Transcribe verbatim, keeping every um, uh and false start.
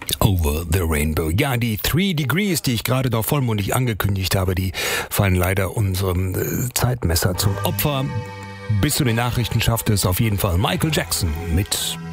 Over the Rainbow. Ja, die Three Degrees, die ich gerade noch vollmundig angekündigt habe, die fallen leider unserem äh, Zeitmesser zum Opfer. Bis zu den Nachrichten schafft es auf jeden Fall Michael Jackson mit